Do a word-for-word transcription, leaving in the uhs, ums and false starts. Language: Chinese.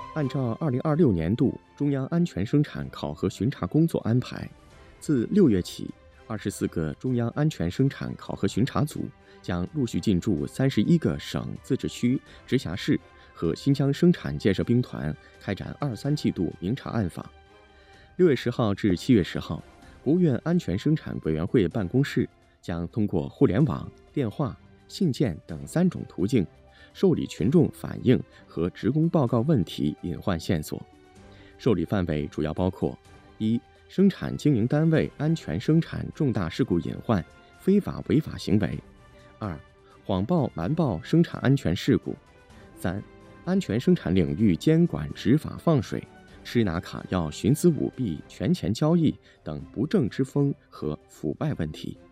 按照二零二六年度中央安全生产考核巡查工作安排，自六月起，二十四个中央安全生产考核巡查组将陆续进驻三十一个省、自治区、直辖市和新疆生产建设兵团，开展二三季度明察暗访。六月十号至七月十号，国务院安全生产委员会办公室将通过互联网、电话、信件等三种途径，受理群众反映和职工报告问题隐患线索。受理范围主要包括：一、生产经营单位安全生产重大事故隐患、非法违法行为；二、谎报瞒报生产安全事故；三、安全生产领域监管执法放水、吃拿卡要、徇私舞弊、权钱交易等不正之风和腐败问题。